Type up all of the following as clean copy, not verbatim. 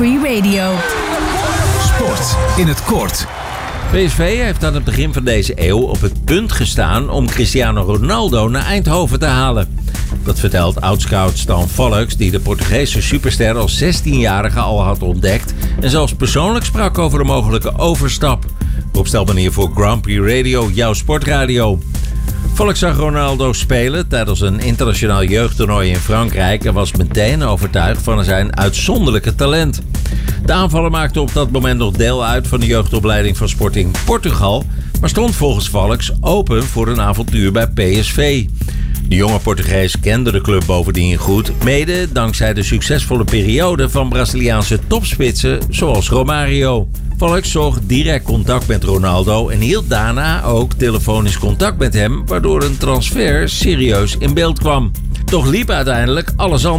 Free Radio. Sport in het kort. PSV heeft aan het begin van deze eeuw op het punt gestaan om Cristiano Ronaldo naar Eindhoven te halen. Dat vertelt oudscout Stan Volks, die de Portugese superster als 16-jarige al had ontdekt en zelfs persoonlijk sprak over de mogelijke overstap. Rob Stelman hier voor Grand Prix Radio, jouw sportradio. Volks zag Ronaldo spelen tijdens een internationaal jeugdtoernooi in Frankrijk en was meteen overtuigd van zijn uitzonderlijke talent. De aanvaller maakte op dat moment nog deel uit van de jeugdopleiding van Sporting Portugal, maar stond volgens Volks open voor een avontuur bij PSV. De jonge Portugees kende de club bovendien goed, mede dankzij de succesvolle periode van Braziliaanse topspitsen zoals Romario. Volks zocht direct contact met Ronaldo en hield daarna ook telefonisch contact met hem, waardoor een transfer serieus in beeld kwam. Toch liep uiteindelijk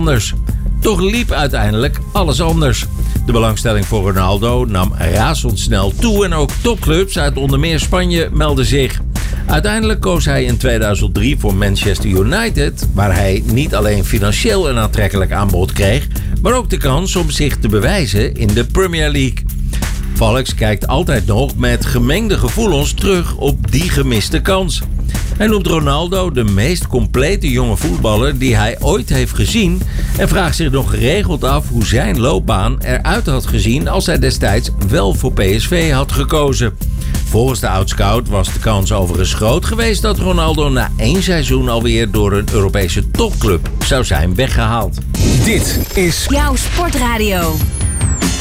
alles anders. De belangstelling voor Ronaldo nam razendsnel toe en ook topclubs uit onder meer Spanje meldden zich. Uiteindelijk koos hij in 2003 voor Manchester United, waar hij niet alleen financieel een aantrekkelijk aanbod kreeg, maar ook de kans om zich te bewijzen in de Premier League. Volks kijkt altijd nog met gemengde gevoelens terug op die gemiste kans. Hij noemt Ronaldo de meest complete jonge voetballer die hij ooit heeft gezien en vraagt zich nog geregeld af hoe zijn loopbaan eruit had gezien als hij destijds wel voor PSV had gekozen. Volgens de oudscout was de kans overigens groot geweest dat Ronaldo na 1 seizoen alweer door een Europese topclub zou zijn weggehaald. Dit is Jouw sportradio.